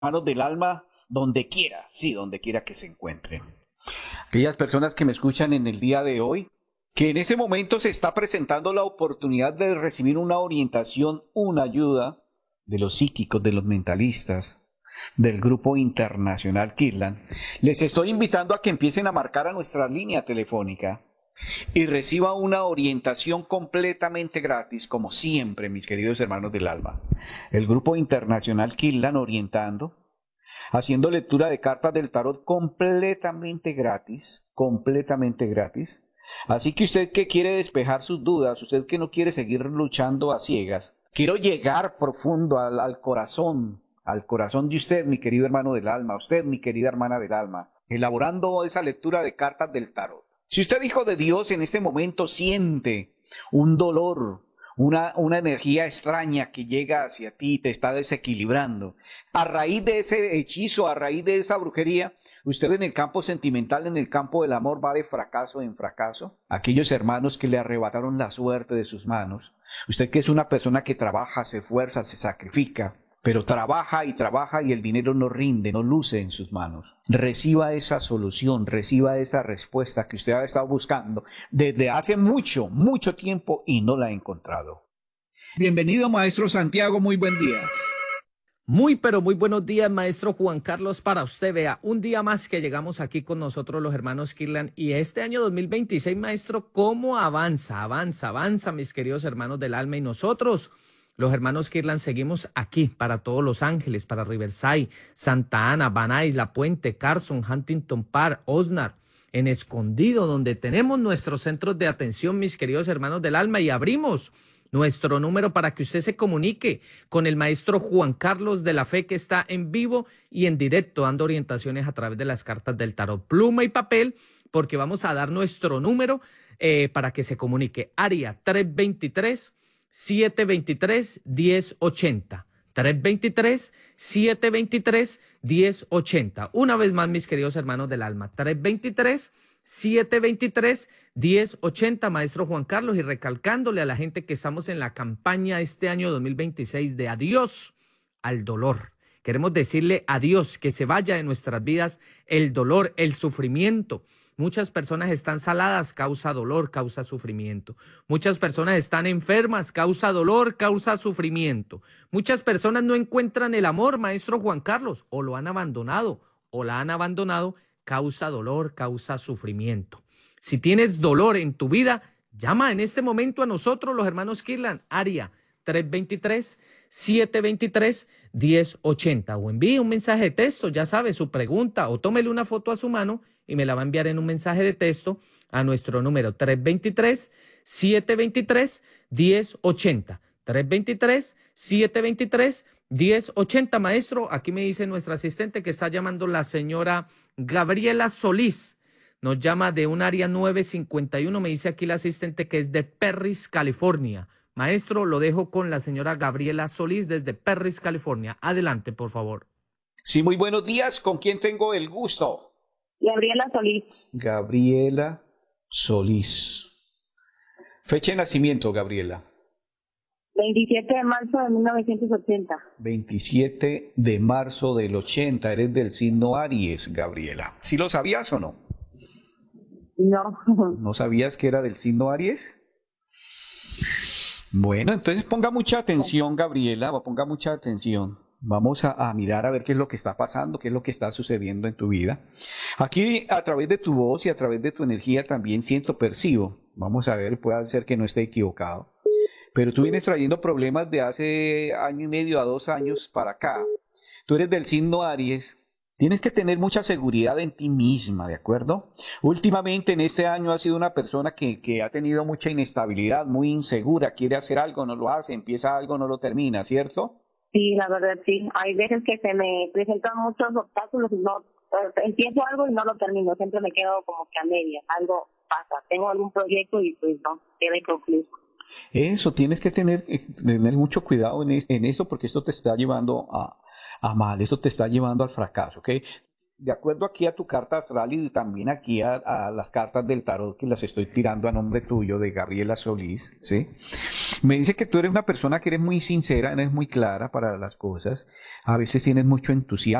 hermanos del alma, donde quiera, sí, donde quiera que se encuentren. Aquellas personas que me escuchan en el día de hoy, que en ese momento se está presentando la oportunidad de recibir una orientación, una ayuda de los psíquicos, de los mentalistas, del grupo internacional Kirlan, les estoy invitando a que empiecen a marcar a nuestra línea telefónica y reciba una orientación completamente gratis, como siempre, mis queridos hermanos del alma. El grupo internacional Kirlan orientando, haciendo lectura de cartas del tarot completamente gratis, completamente gratis. Así que usted que quiere despejar sus dudas, usted que no quiere seguir luchando a ciegas, quiero llegar profundo al corazón de usted, mi querido hermano del alma, usted, mi querida hermana del alma, elaborando esa lectura de cartas del tarot. Si usted, hijo de Dios, en este momento siente un dolor, una energía extraña que llega hacia ti y te está desequilibrando, a raíz de ese hechizo, a raíz de esa brujería, usted en el campo sentimental, en el campo del amor, va de fracaso en fracaso. Aquellos hermanos que le arrebataron la suerte de sus manos, usted que es una persona que trabaja, se esfuerza, se sacrifica, pero trabaja y el dinero no rinde, no luce en sus manos. Reciba esa solución, reciba esa respuesta que usted ha estado buscando desde hace mucho, mucho tiempo y no la ha encontrado. Bienvenido, maestro Santiago, muy buen día. Muy, pero muy buenos días, maestro Juan Carlos, para usted. Vea, un día más que llegamos aquí con nosotros los hermanos Kirlan, y este año 2026, maestro, ¿cómo avanza, mis queridos hermanos del alma? Y nosotros, los hermanos Kirlan, seguimos aquí para todos Los Ángeles, para Riverside, Santa Ana, Van Nuys, La Puente, Carson, Huntington Park, Oxnard, en Escondido, donde tenemos nuestros centros de atención, mis queridos hermanos del alma, y abrimos nuestro número para que usted se comunique con el maestro Juan Carlos de la Fe, que está en vivo y en directo dando orientaciones a través de las cartas del tarot. Pluma y papel, porque vamos a dar nuestro número para que se comunique. Área 323-723-1080. 323-723-1080. Una vez más, mis queridos hermanos del alma. 323-723-1080, maestro Juan Carlos, y recalcándole a la gente que estamos en la campaña este año 2026 de adiós al dolor. Queremos decirle adiós, que se vaya de nuestras vidas el dolor, el sufrimiento. Muchas personas están saladas, causa dolor, causa sufrimiento. Muchas personas están enfermas, causa dolor, causa sufrimiento. Muchas personas no encuentran el amor, maestro Juan Carlos, o lo han abandonado, o la han abandonado, causa dolor, causa sufrimiento. Si tienes dolor en tu vida, llama en este momento a nosotros, los hermanos Kirlan, área 323-723-1080, o envíe un mensaje de texto, ya sabe, su pregunta, o tómele una foto a su mano y me la va a enviar en un mensaje de texto a nuestro número 323-723-1080. 323-723-1080, maestro. Aquí me dice nuestra asistente que está llamando la señora Gabriela Solís. Nos llama de un área 951, me dice aquí la asistente que es de Perris, California. Maestro, lo dejo con la señora Gabriela Solís desde Perris, California. Adelante, por favor. Sí, muy buenos días. ¿Con quién tengo el gusto? Gabriela Solís. Gabriela Solís. Fecha de nacimiento, Gabriela. 27 de marzo de 1980. 27 de marzo del 80. Eres del signo Aries, Gabriela. ¿Sí lo sabías o no? No. ¿No sabías que era del signo Aries? Bueno, entonces ponga mucha atención, Gabriela, ponga mucha atención. Vamos a mirar a ver qué es lo que está pasando, qué es lo que está sucediendo en tu vida. Aquí, a través de tu voz y a través de tu energía, también percibo. Vamos a ver, puede ser que no esté equivocado. Pero tú vienes trayendo problemas de hace año y medio a 2 años para acá. Tú eres del signo Aries. Tienes que tener mucha seguridad en ti misma, ¿de acuerdo? Últimamente en este año has sido una persona que ha tenido mucha inestabilidad, muy insegura, quiere hacer algo, no lo hace, empieza algo, no lo termina, ¿cierto? Sí, la verdad sí. Hay veces que se me presentan muchos obstáculos y no empiezo algo y no lo termino. Siempre me quedo como que a medias. Algo pasa. Tengo algún proyecto y pues no, queda inconcluso. Eso, tienes que tener mucho cuidado en esto porque esto te está llevando a mal, esto te está llevando al fracaso, ¿ok? de acuerdo aquí a tu carta astral y también aquí a las cartas del tarot que las estoy tirando a nombre tuyo, de Gabriela Solís, ¿sí? Me dice que tú eres una persona que eres muy sincera, eres muy clara para las cosas, a veces tienes mucho entusiasmo.